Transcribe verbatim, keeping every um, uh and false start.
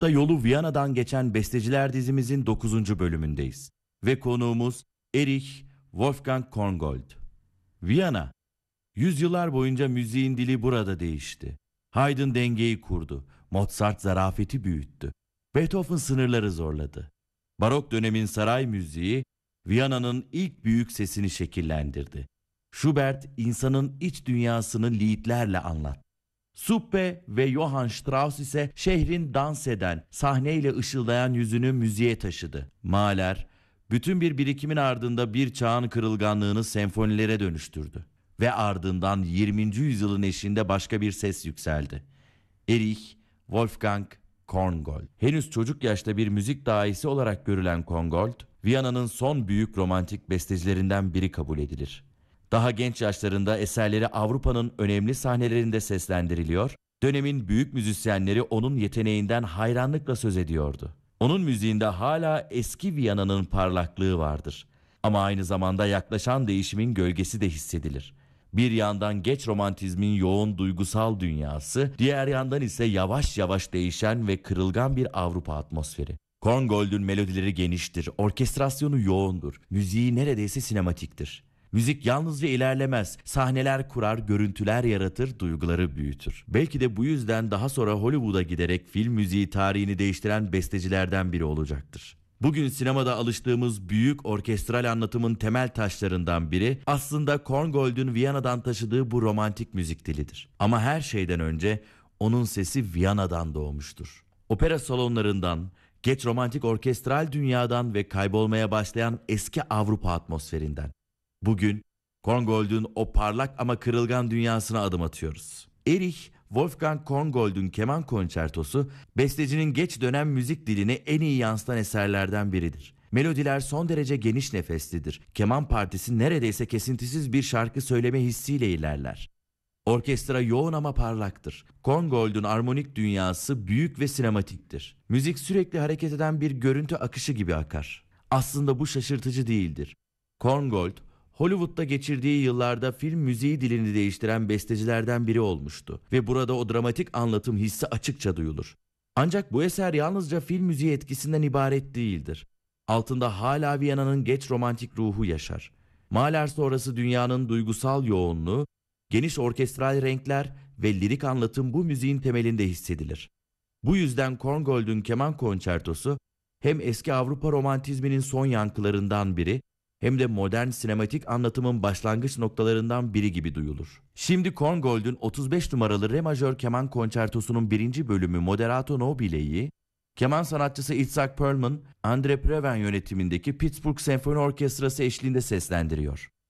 Da yolu Viyana'dan geçen besteciler dizimizin dokuzuncu bölümündeyiz. Ve konuğumuz Erich Wolfgang Korngold. Viyana. Yüzyıllar boyunca müziğin dili burada değişti. Haydn dengeyi kurdu. Mozart zarafeti büyüttü. Beethoven sınırları zorladı. Barok dönemin saray müziği Viyana'nın ilk büyük sesini şekillendirdi. Schubert insanın iç dünyasını liedlerle anlattı. Suppe ve Johann Strauss ise şehrin dans eden, sahneyle ışıldayan yüzünü müziğe taşıdı. Mahler, bütün bir birikimin ardında bir çağın kırılganlığını senfonilere dönüştürdü. Ve ardından yirminci yüzyılın eşiğinde başka bir ses yükseldi. Erich Wolfgang Korngold. Henüz çocuk yaşta bir müzik dahisi olarak görülen Korngold, Viyana'nın son büyük romantik bestecilerinden biri kabul edilir. Daha genç yaşlarında eserleri Avrupa'nın önemli sahnelerinde seslendiriliyor, dönemin büyük müzisyenleri onun yeteneğinden hayranlıkla söz ediyordu. Onun müziğinde hala eski Viyana'nın parlaklığı vardır. Ama aynı zamanda yaklaşan değişimin gölgesi de hissedilir. Bir yandan geç romantizmin yoğun duygusal dünyası, diğer yandan ise yavaş yavaş değişen ve kırılgan bir Avrupa atmosferi. Korngold'un melodileri geniştir, orkestrasyonu yoğundur, müziği neredeyse sinematiktir. Müzik yalnızca ilerlemez, sahneler kurar, görüntüler yaratır, duyguları büyütür. Belki de bu yüzden daha sonra Hollywood'a giderek film müziği tarihini değiştiren bestecilerden biri olacaktır. Bugün sinemada alıştığımız büyük orkestral anlatımın temel taşlarından biri aslında Korngold'un Viyana'dan taşıdığı bu romantik müzik dilidir. Ama her şeyden önce onun sesi Viyana'dan doğmuştur. Opera salonlarından, geç romantik orkestral dünyadan ve kaybolmaya başlayan eski Avrupa atmosferinden. Bugün Korngold'un o parlak ama kırılgan dünyasına adım atıyoruz. Erich Wolfgang Korngold'un keman konçertosu, bestecinin geç dönem müzik dilini en iyi yansıtan eserlerden biridir. Melodiler son derece geniş nefeslidir. Keman partisi neredeyse kesintisiz bir şarkı söyleme hissiyle ilerler. Orkestra yoğun ama parlaktır. Korngold'un armonik dünyası büyük ve sinematiktir. Müzik sürekli hareket eden bir görüntü akışı gibi akar. Aslında bu şaşırtıcı değildir. Korngold, Hollywood'da geçirdiği yıllarda film müziği dilini değiştiren bestecilerden biri olmuştu ve burada o dramatik anlatım hissi açıkça duyulur. Ancak bu eser yalnızca film müziği etkisinden ibaret değildir. Altında hala Viyana'nın geç romantik ruhu yaşar. Mahler sonrası dünyanın duygusal yoğunluğu, geniş orkestral renkler ve lirik anlatım bu müziğin temelinde hissedilir. Bu yüzden Korngold'un keman konçertosu hem eski Avrupa romantizminin son yankılarından biri, hem de modern sinematik anlatımın başlangıç noktalarından biri gibi duyulur. Şimdi Korngold'un otuz beş numaralı Re majör keman konçertosunun birinci bölümü Moderato Nobile'yi, keman sanatçısı Itzhak Perlman, Andre Previn yönetimindeki Pittsburgh Senfoni Orkestrası eşliğinde seslendiriyor.